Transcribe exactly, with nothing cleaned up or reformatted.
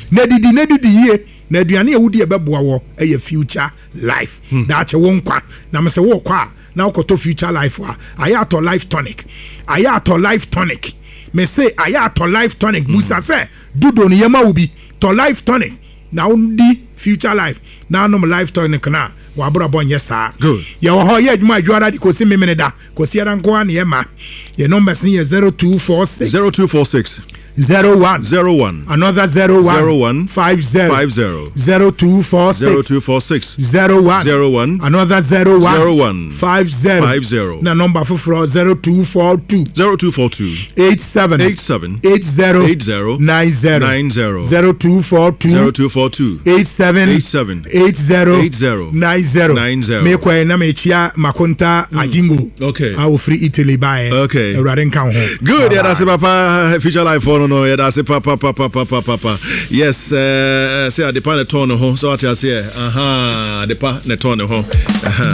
na didi na didi yie na aduane a wodi ebeboa wo eye future life da che wo nkwa na me se wo kwa na okoto future life a ayato life tonic ayato life tonic me say ayato life tonic musa say dudo no yema wo bi to life tonic na undi future life na no life tonic na wa bro bon yesa good ye wo ho ye adwuma adwara di ko si memene da ko si ara nko an ye ma ye number sin ye zero two four six zero two four six zero one zero one another zero one zero one five zero five zero zero two four six zero two four six zero one zero one another zero one zero one five zero five zero na number for zero two four two zero two four two eight seven eight seven eight zero eight zero nine zero nine zero zero two four two zero two four two eight seven eight seven eight zero eight zero nine zero nine zero. me kwa na me chia makonta ajingo okay I will free Italy by okay Eurade nkan ho good yeah that's papa future life for no no yeah that's papa papa papa papa yes uh say the pan the turn ho so what you say aha the pan the turn ho